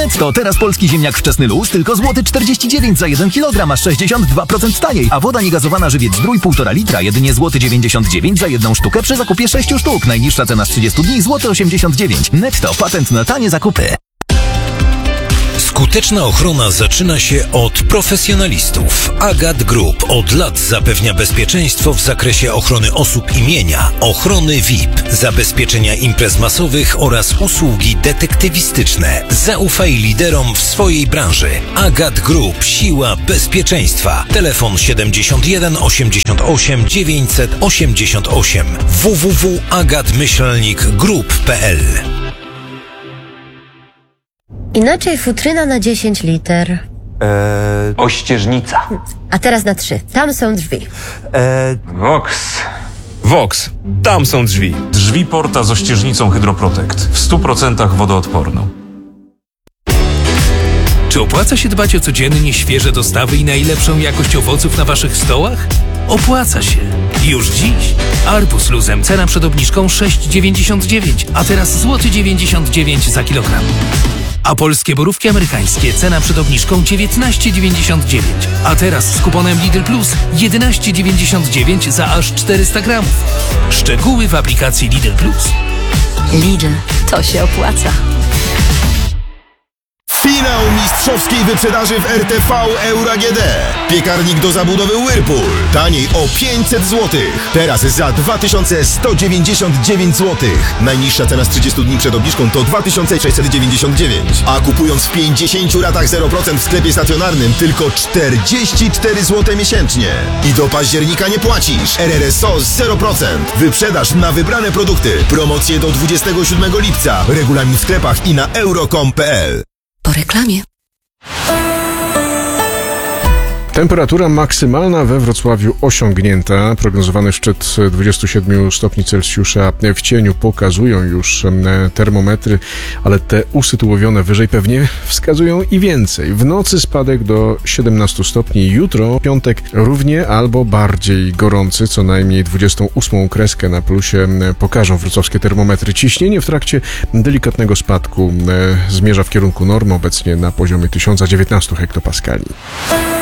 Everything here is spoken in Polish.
Netto teraz polski ziemniak wczesny luz tylko złoty 49 za 1 kg, aż 62% taniej, a woda niegazowana Żywiec Zdrój 1,5 litra jedynie złoty 99 za 1 sztukę przy zakupie 6 sztuk. Najniższa cena z 30 dni złoty 89. Netto, patent na tanie zakupy. Skuteczna ochrona zaczyna się od profesjonalistów. Agat Group od lat zapewnia bezpieczeństwo w zakresie ochrony osób i mienia, ochrony VIP, zabezpieczenia imprez masowych oraz usługi detektywistyczne. Zaufaj liderom w swojej branży. Agat Group. Siła bezpieczeństwa. Telefon 71 88 988 www.agat-group.pl. Inaczej futryna na 10 liter. Ościeżnica. A teraz na 3. Tam są drzwi. Vox. Tam są drzwi. Drzwi Porta z ościeżnicą Hydroprotect. W 100% wodoodporną. Czy opłaca się dbać o codziennie świeże dostawy i najlepszą jakość owoców na waszych stołach? Opłaca się. Już dziś. Arbuz luzem, cena przed obniżką 6,99, a teraz złoty 99 za kilogram. A polskie borówki amerykańskie, cena przed obniżką 19,99, a teraz z kuponem Lidl Plus 11,99 za aż 400 gramów. Szczegóły w aplikacji Lidl Plus. Lidl, to się opłaca. Finał mistrzowskiej wyprzedaży w RTV Euro AGD. Piekarnik do zabudowy Whirlpool. Taniej o 500 zł. Teraz za 2199 zł. Najniższa cena z 30 dni przed obniżką to 2699. A kupując w 50 ratach 0% w sklepie stacjonarnym tylko 44 zł miesięcznie. I do października nie płacisz. RRSO 0%. Wyprzedaż na wybrane produkty. Promocje do 27 lipca. Regulamin w sklepach i na euro.com.pl. Po reklamie. Temperatura maksymalna we Wrocławiu osiągnięta. Prognozowany szczyt 27 stopni Celsjusza w cieniu pokazują już termometry, ale te usytuowane wyżej pewnie wskazują i więcej. W nocy spadek do 17 stopni. Jutro, piątek, równie albo bardziej gorący. Co najmniej 28 kreskę na plusie pokażą wrocławskie termometry. Ciśnienie w trakcie delikatnego spadku zmierza w kierunku normy, obecnie na poziomie 1019 hektopaskali.